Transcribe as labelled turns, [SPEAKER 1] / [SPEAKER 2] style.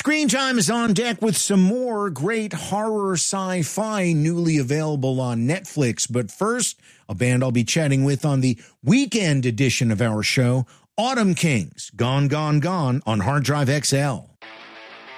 [SPEAKER 1] Screen Time is on deck with some more great horror sci-fi newly available on Netflix. But first, a band I'll be chatting with on the weekend edition of our show, Autumn Kings, Gone, Gone, Gone on Hard Drive XL.